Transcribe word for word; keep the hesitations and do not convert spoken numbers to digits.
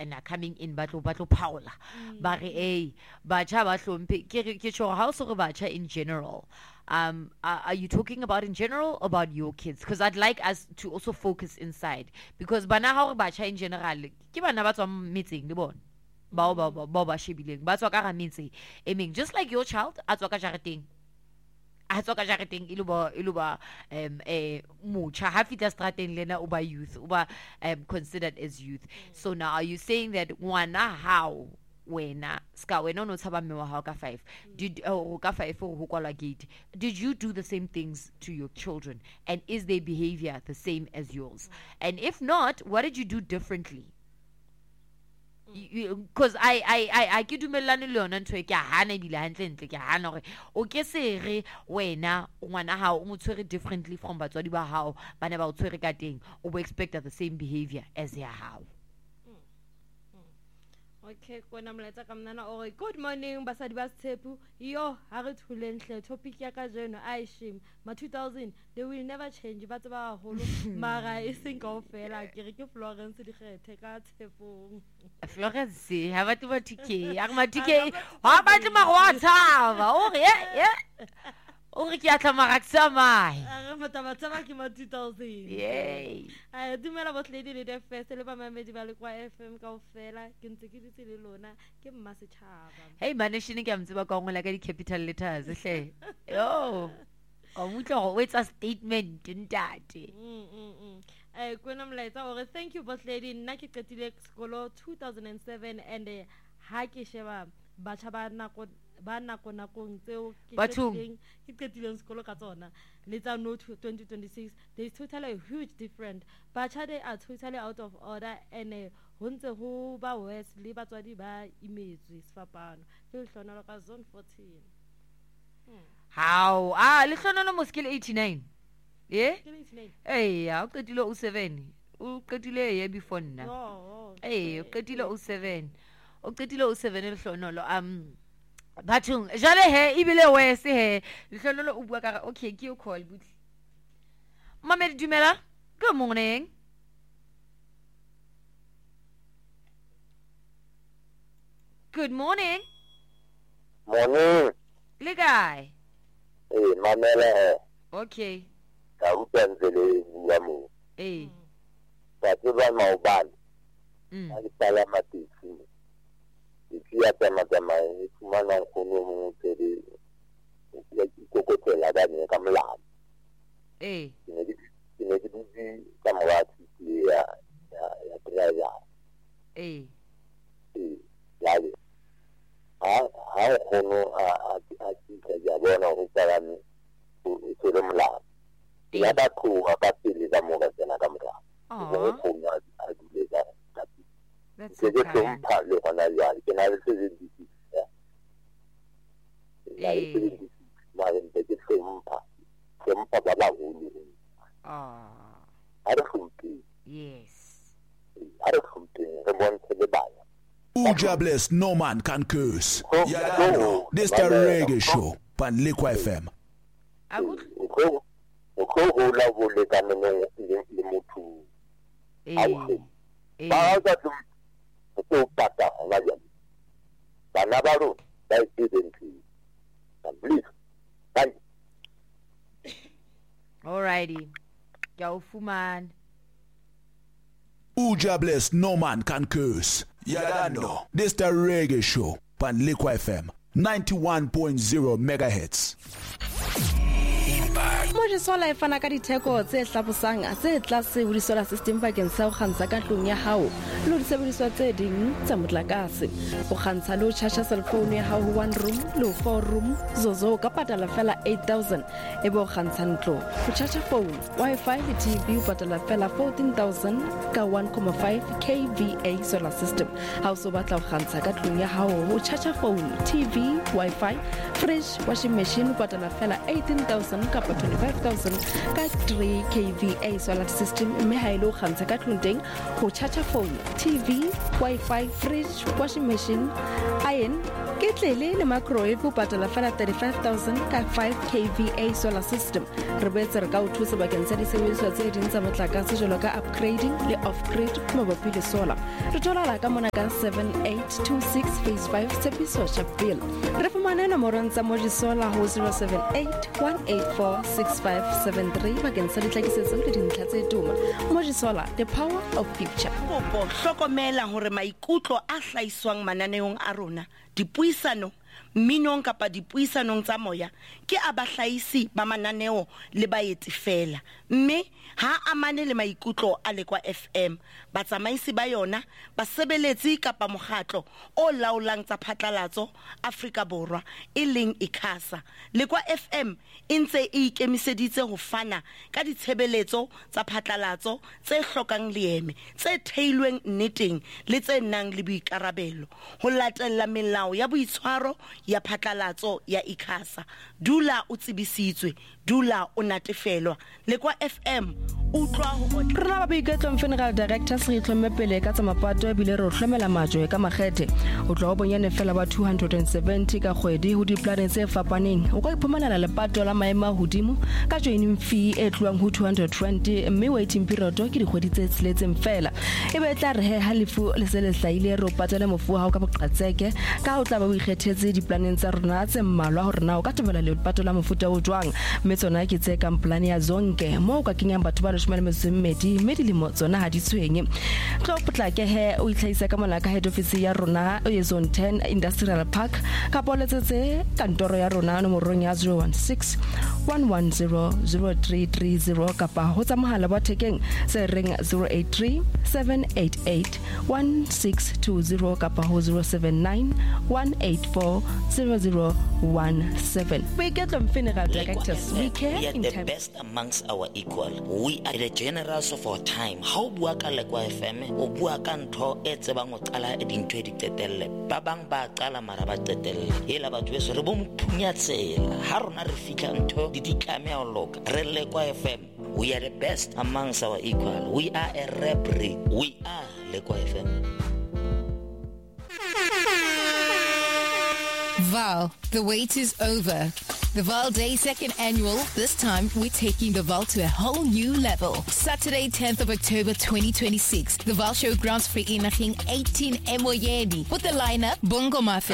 and are coming in batlo batlo paola ba re eh bacha ba hlompe ke ke tshwa how so bacha in general. Um, are, are you talking about in general or about your kids? Because I'd like us to also focus inside. Because bana ha bacha in general, ke bana ba tswa metseng le bona. Ba ba ba ba ba shebileng. Ba tswa ka ga metse. I mean, just like your child, a tswa ka jareteng. A tswa ka jareteng iluba iluba um eh mucha ha fita strateng lena uba youth, uba um considered as youth. So now are you saying that ngwana how wena ska wena no tshaba mme wa ha ka five did oh ka five ho kwala gate, did you do the same things to your children, and is their behavior the same as yours? And if not, what did you do differently? Because I I I I ke dumellane le yona ntwe ke hana dile hantle ntle ke hana gore o ke se re wena ngwana ha o mo tshwere differently from batswadi ba hao bana ba o tshwere ka teng o bo expect the same behavior as ya hao. Okay, kona mlaetsa ka mnana ore good morning basadi ba Tshepu yo ha re thulenhle topic ya ka jeno I shame ma two thousand they will never change ba tsaba holo mara e seng kaofela ke re ke Florence di kgethe ka Tshepong Florence ha ba twa tike ya ma tike ha ba tla ma go tshaba ore ye ye ore ke a tla maraksa mai a re mata batsa ba ke ma two thousand yay a dumela botledi le the first le ba mamedi ba le kwa F M kaofela ke ntse ke ditse le lona ke mma se tshaba hey maneshini ke a mtseba ka ngola ka di capital letters hle yo o mutlo go wetsa statement ntate mm mm eh kona mlaetsa ore thank you botledi nna ke qetile sekolo two thousand seven and ha ke sheba batjha ba nako ba nako nakong tseo ke qetileng ke qetileng sekolo ka tsona le tsa no twenty twenty-six there is totally a huge different batjha they are totally out of order and ho ntse ho ba worse le batswadi ba imetswe sefapano ke le hlonolo ka zone fourteen how ah le hlonolo mo skill eighty-nine yeah eh ya o qetile o seven o qetile ye before nna eh o qetile o seven o qetile o seven le hlonolo um bathong jale he ibile wese he le hlonolo o bua ka okay ke o call but Mamedi dumela good morning good morning morning le guy eh mamela okay ka utanzele ya mo eh ta tseba maobane mm a tsala matisi ya tema tema fumana kono mo tere ya kokotela ba ne ka mlamo eh ne di ne di di ka mwati ya ya ya traya eh eh ya ha ha kono a a a ka ya bona ho tsala ni o tsere mlamo ya ba ko ba pele da mo ga tsena ka mlamo oh a dile da that's so okay kind. Le ona ya ke na le tse di di ya eh ma le ke sempa sempa ba ba ho ni ah ara khumpi yes ara khumpi re bon se le bana Uja bless no man can curse. Yeah, this the reggae show pan Liquid F M. a go ko ko ho la bo le ka no le motho eh ba ga tum to pata la ya bana ba ro ba identity and please thank alrighty ya ufuman Uja bless no man can curse. Yeah, no. This the reggae show pan Liquid F M ninety-one point zero megahertz. Moje sola e fana ka ditheko tse hlabosang tse tlase ho solar system bakeng sa ho kgantsha ka tlung ya hao le di sebediswa tse ding tsa motlakase o kgantsha le ho charge cell phone ya hao one room le four room zozo ka patala fela eight thousand e bo kgantsha ntlo ho charge phone wifi le T V o patala fela fourteen thousand ka one point five K V A solar system ha o so batla ho kgantsha ka tlung ya hao ho charge phone T V wifi fridge washing machine o patala fela eighteen thousand ka twenty-five thirty-five thousand ka three K V A solar system mme ha ile o kgantsha ka tlung teng go charge phone, T V, Wi-Fi, fridge, washing machine, iron, ketlele le microwave o patala fela thirty-five thousand ka five K V A solar system. Re boetse re ka o thusa bakeng sa disebediswa tse ding tsa motlakase jalo ka upgrading le off-grid mabapi le solar. Re thola ka mona ka seven eight two six phase five Tshepiso Sharpeville. Re fumana nomoro tsa Mojisola ho zero seven eight one eight four six five seven three bakeng sa ditlhakisetso le dintlha tse tuma. Mojisola, the power of picture. Kopo hlokomela hore maikutlo a hlaiswang mananeong a rona dipuisano minong kapa dipuisanong tsa moya ke abahlaisi ba mananeo le baeti fela mme ha amane le maikutlo a le kwa F M batsamaisi ba yona basebeletsi kapa mokgatlo o laolang tsa phatlalatso Afrika Borwa e leng ICASA le kwa F M intse e ikemiseditse ho fana ka ditshebeletso tsa phatlalatso tse hlokang leeme tse theilweng nneteng le tse nang le boikarabelo ho latella melao ya boitshwaro ya phatlalatso ya ICASA. Dula o tsebisitswe, dula o natefelwa le kwa F M utlwa ho rena ba boiketlo Funeral Directors re tlhomepele ka tsa mapato e bile re hlomela majwe ka makgethe o tlo go bonyane fela ba two hundred seventy ka kgwedi ho di planets e fapaneng o ka iphumanela lepato la maema hodimo ka joining fee e tluang ho two hundred twenty mme waiting period ke dikgwedi tse tseletseng fela e be tla re he halifu le se le hlaile re o patela mofu ha o ka boqatseke ka o tla ba o ikgethetse di planets tsa rona tse mmalwa hore na o ka tebela le lepato la mofuta o jwang mme tsona ke tse ka plan ya zonke mo o ka kenyang batho ba le mmedi medilimo tsona ha di tshwenye tlo potlake he o itlhaisa ka mona ka head office ya rona o ye zone ten industrial park ka poletsetse kantoro ya rona nomoro ya zero one six one one zero zero three three zero kapa ho tsa mohala wa thekeng se reng zero eight three seven eight eight one six two zero kapa ho zero seven nine one eight four zero zero one seven. We get them Funeral Directors. We care we are in the time. best amongst our equal. We are the generals of our time. How bua ka le kwa F M o bua ka ntho e tsebang o qala e dintho di tetelle ba bang ba qala mara ba tetelle hela batho beso re bo mphunyatshela ha rona re fitla ntho di ditlame o loka re le kwa F M. We are the best amongst our equal. We are a rap breed. We are le kwa F M. Val, the wait is over. The Val Day second annual, this time we're taking the Val to a whole new level. Saturday tenth of October twenty twenty-six, the Val Showgrounds Free Inaching eighteen Emoyeni with the lineup Bongo Muffin.